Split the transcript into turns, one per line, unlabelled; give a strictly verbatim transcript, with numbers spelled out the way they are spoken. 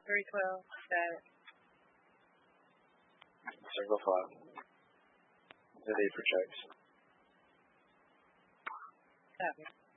three twelve, got it.
Single file. Did he project?
Copy.